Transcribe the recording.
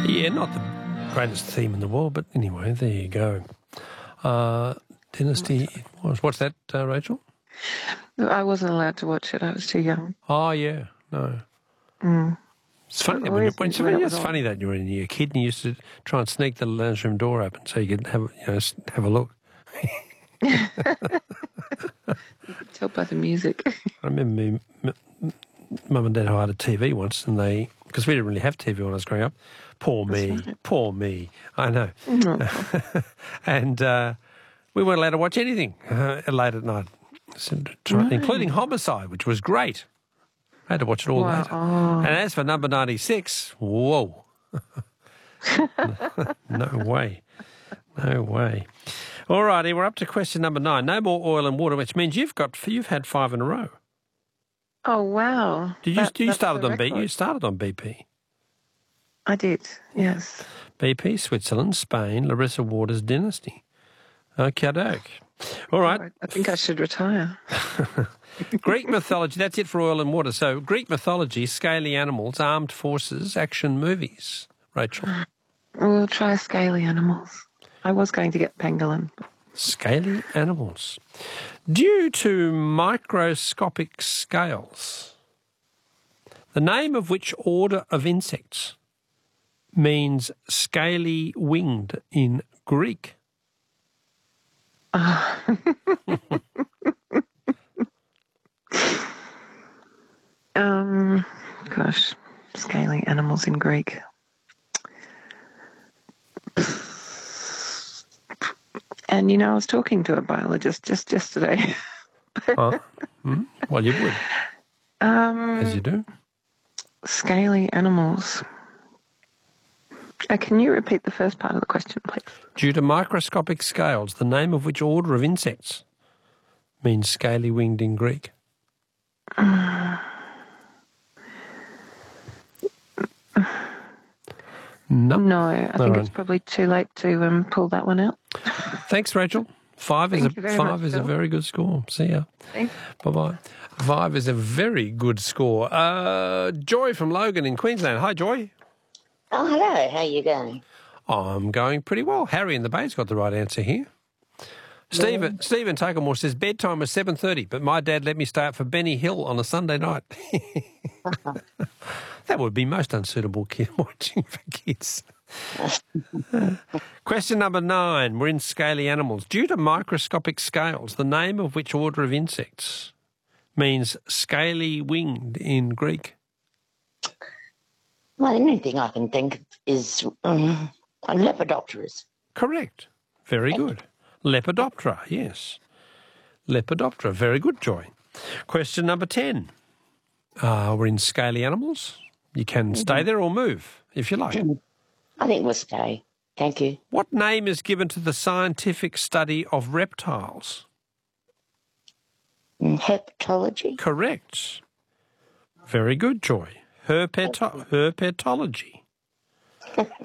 Yeah, not the greatest theme in the world, but anyway, there you go. Dynasty. What's that, Rachel? I wasn't allowed to watch it. I was too young. Oh, yeah, no. It's funny that it's funny that you were a kid and you used to try and sneak the lounge room door open so you could have a look. You could tell by the music. I remember Mum and Dad hired a TV once, and because we didn't really have TV when I was growing up. Poor me. I know. And we weren't allowed to watch anything late at night, including Homicide, which was great. I had to watch it all later. Oh. And as for number 96, whoa. No way. No way. All righty, we're up to question number 9. No more oil and water, which means you've had 5 in a row. Oh, wow. You started on BP. I did, yes. BP, Switzerland, Spain, Larissa Waters Dynasty. Okey-doke. All right. I think I should retire. Greek mythology, that's it for oil and water. So Greek mythology, scaly animals, armed forces, action movies. Rachel? We'll try scaly animals. I was going to get pangolin. Scaly animals. Due to microscopic scales, the name of which order of insects means scaly winged in Greek? Gosh, scaly animals in Greek. And, I was talking to a biologist just yesterday. Well, you would. As you do. Scaly animals. Can you repeat the first part of the question, please? Due to microscopic scales, the name of which order of insects means scaly winged in Greek? No, I think it's probably too late to pull that one out. Thanks, Rachel. 5 is a very good score. See ya. Thanks. Bye-bye. 5 is a very good score. Joy from Logan in Queensland. Hi, Joy. Oh, hello. How are you going? I'm going pretty well. Harry in the Bay's got the right answer here. Stephen Takamore says, bedtime was 7:30, but my dad let me stay up for Benny Hill on a Sunday night. That would be most unsuitable watching for kids. Question number 9. We're in scaly animals. Due to microscopic scales, the name of which order of insects means scaly winged in Greek? Well, the only thing I can think is Lepidopterus. Correct. Very good. Lepidoptera, yes. Lepidoptera. Very good, Joy. Question number 10. We're in scaly animals. You can stay there or move, if you like. I think we'll stay. Thank you. What name is given to the scientific study of reptiles? Herpetology. Correct. Very good, Joy. Herpetology.